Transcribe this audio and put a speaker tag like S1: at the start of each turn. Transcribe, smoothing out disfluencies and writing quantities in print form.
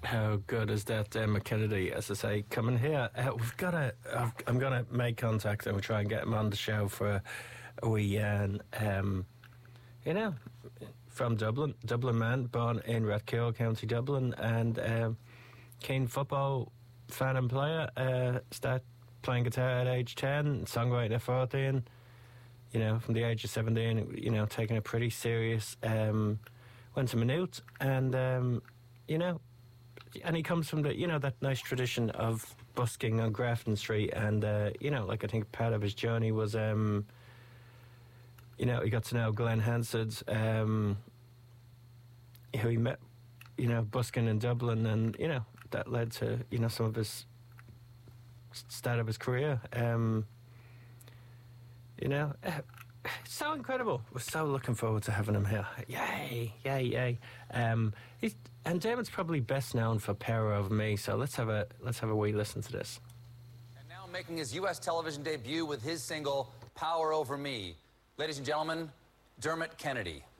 S1: How good is that, McKennedy? As I say, coming here, I'm gonna make contact and we'll try and get him on the show for a wee you know, from Dublin man, born in Rathkeogh, County Dublin, and keen football fan and player. Start playing guitar at age 10, songwriting at 14. You know, from the age of 17, you know, taking it pretty serious. Went to Maynooth, and you know, and he comes from the, you know, that nice tradition of busking on Grafton Street, and you know, like I think part of his journey was, you know, he got to know Glenn Hansard, who he met, you know, busking in Dublin, and you know, that led to, you know, some of his start of his career. You know, it's so incredible. We're so looking forward to having him here. Yay, yay, yay. And Damon's probably best known for Power Over Me, so let's have a wee listen to this.
S2: And now making his U.S. television debut with his single Power Over Me. Ladies and gentlemen, Dermot Kennedy.